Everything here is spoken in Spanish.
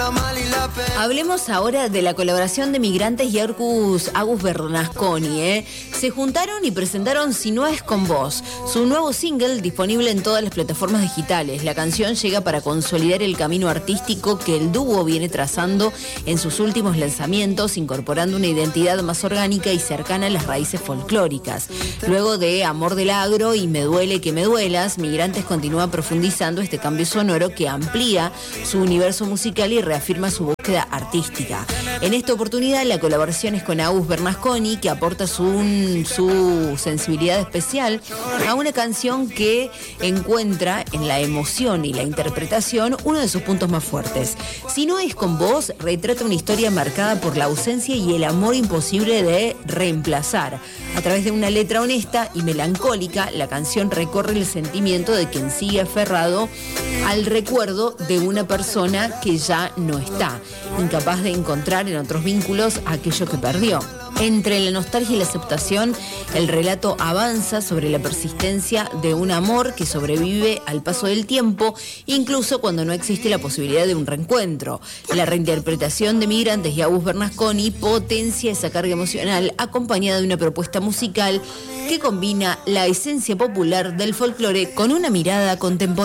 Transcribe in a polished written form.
Hablemos ahora de la colaboración de Migrantes y Agus Bernasconi. Se juntaron y presentaron Si no es con vos, su nuevo single disponible en todas las plataformas digitales. La canción llega para consolidar el camino artístico que el dúo viene trazando en sus últimos lanzamientos, incorporando una identidad más orgánica y cercana a las raíces folclóricas. Luego de Amor del Agro y Me duele que me duelas, Migrantes continúa profundizando este cambio sonoro que amplía su universo musical y reafirma su búsqueda artística. En esta oportunidad la colaboración es con Agus Bernasconi, que aporta su sensibilidad especial a una canción que encuentra en la emoción y la interpretación uno de sus puntos más fuertes. Si no es con vos, retrata una historia marcada por la ausencia y el amor imposible de reemplazar. A través de una letra honesta y melancólica, la canción recorre el sentimiento de quien sigue aferrado al recuerdo de una persona que ya no está, incapaz de encontrar en otros vínculos aquello que perdió. Entre la nostalgia y la aceptación, el relato avanza sobre la persistencia de un amor que sobrevive al paso del tiempo, incluso cuando no existe la posibilidad de un reencuentro. La reinterpretación de Migrantes y Agus Bernasconi potencia esa carga emocional, acompañada de una propuesta musical que combina la esencia popular del folclore con una mirada contemporánea.